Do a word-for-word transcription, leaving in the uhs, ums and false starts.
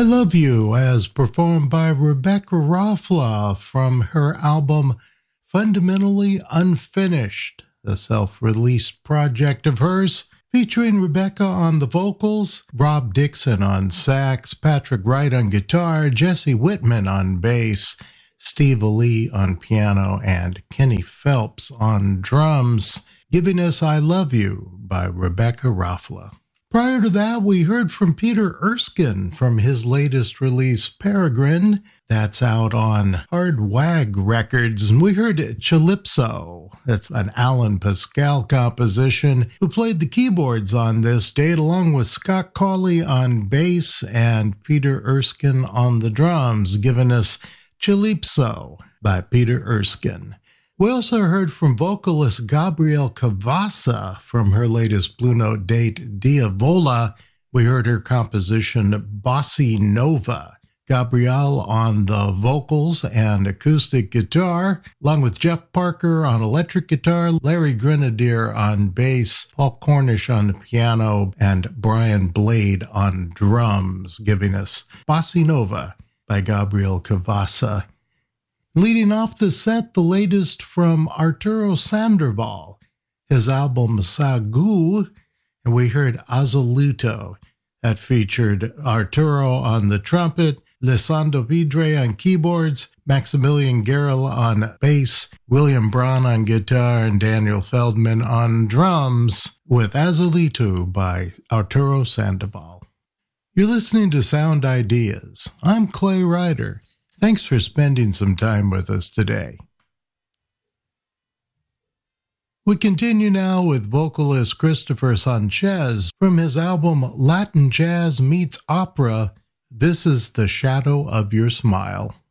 I Love You, as performed by Rebecca Rafla from her album Fundamentally Unfinished, the self-released project of hers, featuring Rebecca on the vocals, Rob Dixon on sax, Patrick Wright on guitar, Jesse Whitman on bass, Steve Ali on piano, and Kenny Phelps on drums, giving us I Love You by Rebecca Rafla. Prior to that, we heard from Peter Erskine from his latest release, Peregrine. That's out on Hard Wag Records. And we heard Calypso. That's an Alan Pascal composition, who played the keyboards on this date, along with Scott Cawley on bass and Peter Erskine on the drums, giving us Calypso by Peter Erskine. We also heard from vocalist Gabrielle Cavassa from her latest Blue Note date, Diavola. We heard her composition, Bossy Nova. Gabrielle on the vocals and acoustic guitar, along with Jeff Parker on electric guitar, Larry Grenadier on bass, Paul Cornish on the piano, and Brian Blade on drums, giving us Bossy Nova by Gabrielle Cavassa. Leading off the set, the latest from Arturo Sandoval, his album Sagu, and we heard Azoluto. That featured Arturo on the trumpet, Lisandro Vidre on keyboards, Maximilian Gerl on bass, William Braun on guitar, and Daniel Feldman on drums, with Azoluto by Arturo Sandoval. You're listening to Sound Ideas. I'm Clay Ryder. Thanks for spending some time with us today. We continue now with vocalist Christopher Sanchez from his album Latin Jazz Meets Opera. This is The Shadow of Your Smile.